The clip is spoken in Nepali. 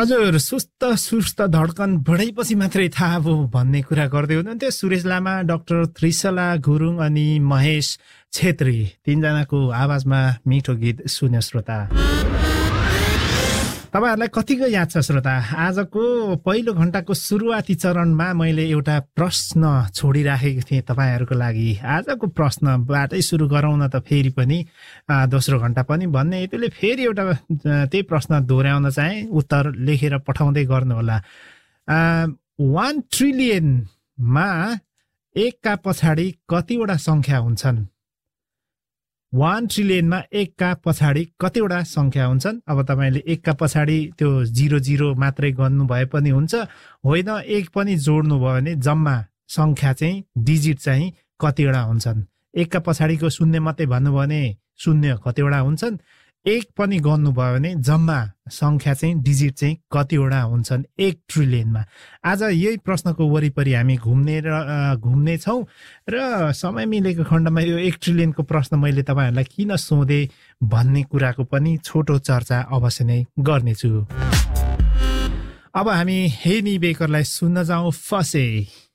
हजुर, सुस्त धड्कन बढेपछि मात्रै थाहा भयो भन्ने कुरा गर्दै हुनुहुन्थ्यो सुरेश लामा, डाक्टर त्रिशला गुरुङ अनि महेश छेत्री, तीनजनाको आवाजमा मिठो गीत सुन्यो श्रोता। तपाईहरुलाई कतिको याद छ श्रोता, आजको पहिलो घण्टाको सुरुवाती चरणमा मैले एउटा प्रश्न छोडिराखेको थिएँ तपाईहरुको लागि। आजको प्रश्नबाटै सुरु गरौँ न त फेरि पनि दोस्रो घण्टा पनि भन्ने हेतुले फेरि एउटा त्यही प्रश्न दोहोर्याउन चाहे, उत्तर लेखेर पठाउँदै गर्नुहोला। 1 ट्रिलियनमा एकका पछाडि कतिवटा संख्या हुन्छन्? 1 ट्रिलियनमा एकका पछाडि कतिवटा संख्या हुन्छन्? अब तपाईले एकका पछाडि त्यो 00 मात्रै गर्नु भए पनि हुन्छ, होइन एक पनि जोड्नु भयो भने जम्मा संख्या चाहिँ डिजिट चाहिँ कतिवटा हुन्छन्? एकका पछाडिको शून्य मात्रै भन्नुभयो भने शून्य कतिवटा हुन्छन्? एक पनि गर्नुभयो भने जम्मा संख्या चाहिँ डिजिट चाहिँ कतिवटा हुन्छन् 1 ट्रिलियनमा? आज यही प्रश्नको वरिपरि हामी घुम्ने छौं र समय मिलेको खण्डमा यो 1 ट्रिलियनको प्रश्न मैले तपाईहरुलाई किन सोधे भन्ने कुराको पनि छोटो चर्चा अवश्य नै गर्नेछु। अब हामी हेनी बेकरलाई सुन्न जाउँ फसे।